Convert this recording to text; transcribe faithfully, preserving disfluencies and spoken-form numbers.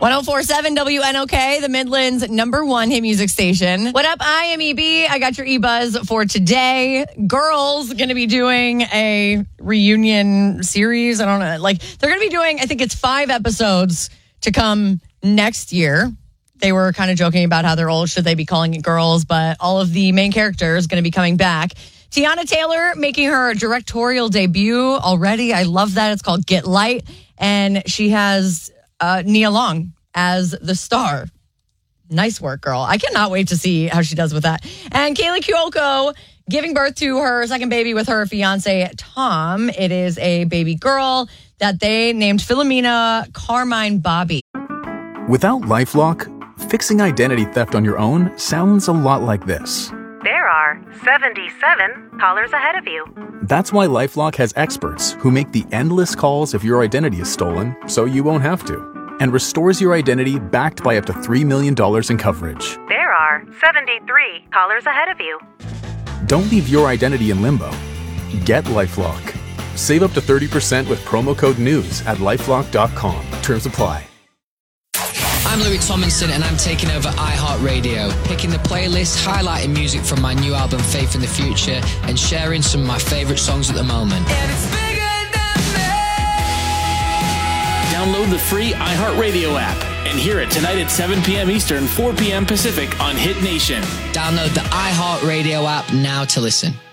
one oh four point seven W N O K, the Midland's number one hit music station. What up? I am E B. I got your E-Buzz for today. Girls going to be doing a reunion series. I don't know. Like, they're going to be doing, I think it's five episodes to come next year. They were kind of joking about how they're old. Should they be calling it Girls? But all of the main characters going to be coming back. Tiana Taylor making her directorial debut already. I love that. It's called Get Light. And she has uh, Nia Long as the star. Nice work, girl. I cannot wait to see how she does with that. And Kaylee Cuoco giving birth to her second baby with her fiance, Tom. It is a baby girl that they named Philomena Carmine Bobby. Without LifeLock, fixing identity theft on your own sounds a lot like this. There are seventy-seven callers ahead of you. That's why LifeLock has experts who make the endless calls if your identity is stolen, so you won't have to, and restores your identity backed by up to three million dollars in coverage. There are seventy-three callers ahead of you. Don't leave your identity in limbo. Get LifeLock. Save up to thirty percent with promo code NEWS at lifelock dot com. Terms apply. I'm Louis Tomlinson and I'm taking over iHeartRadio, picking the playlist, highlighting music from my new album Faith in the Future and sharing some of my favourite songs at the moment. And it's bigger than me. Download the free iHeartRadio app and hear it tonight at seven p.m. Eastern, four p.m. Pacific on Hit Nation. Download the iHeartRadio app now to listen.